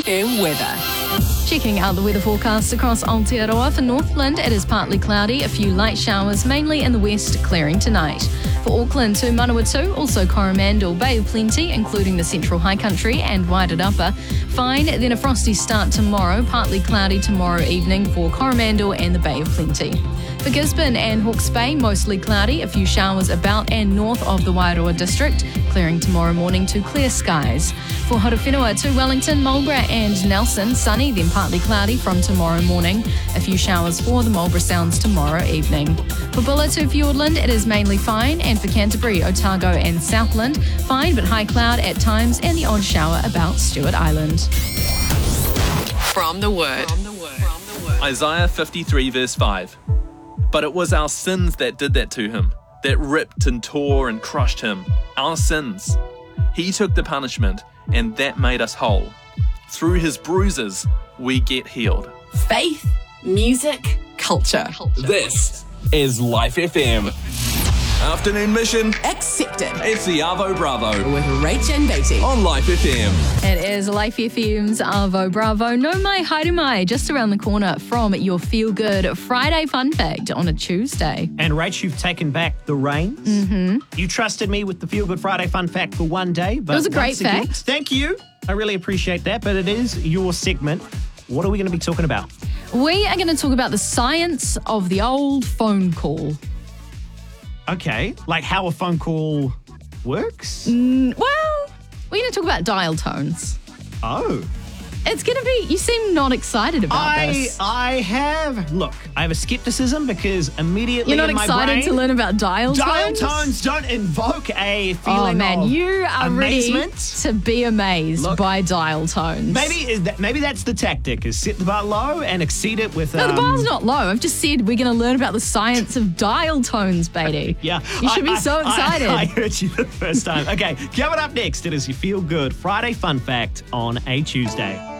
FM weather. Checking out the weather forecast across Aotearoa. For Northland, it is partly cloudy, a few light showers, mainly in the west, clearing tonight. For Auckland to Manawatu, also Coromandel, Bay of Plenty, including the Central High Country and Waitarapa. Fine, then a frosty start tomorrow, partly cloudy tomorrow evening for Coromandel and the Bay of Plenty. For Gisborne and Hawke's Bay, mostly cloudy, a few showers about and north of the Wairoa district, clearing tomorrow morning to clear skies. For Horowhenua to Wellington, Marlborough and Nelson, sunny, then partly cloudy from tomorrow morning. A few showers for the Marlborough Sounds tomorrow evening. For Bulla to Fiordland, it is mainly fine, and for Canterbury, Otago and Southland, fine but high cloud at times and the odd shower about Stewart Island. From the Word. Isaiah 53 verse 5. But it was our sins that did that to him, that ripped and tore and crushed him. Our sins. He took the punishment, and that made us whole. Through his bruises, we get healed. Faith, music, culture. This is Life FM. Afternoon mission Accepted. It's the Arvo Bravo With Rach and Beatty. on Life FM. It is Life FM's Arvo Bravo. No mai haere mai, just around the corner from your feel-good Friday fun fact on a Tuesday. And Rach, you've taken back the reins. Mm-hmm. You trusted me with the Feel Good Friday fun fact for one day. But It was a great once again, fact. Thank you. I really appreciate that. But it is your segment. What are we going to be talking about? We are going to talk about the science of the old phone call. Okay. Like how a phone call works? Well, we're going to talk about dial tones. Oh. It's going to be, you seem not excited about this. I have a skepticism because immediately You're not in my excited brain, to learn about dial tones? dial tones don't invoke a feeling Oh man, of you are amazement. ready to be amazed Look, by dial tones. Maybe that's the tactic, is set the bar low and exceed it with... No, the bar's not low. I've just said we're going to learn about the science of dial tones, Beatty. Yeah. You should be so excited. I heard you the first time. Okay, coming up next, it is your Feel Good Friday Fun Fact on a Tuesday.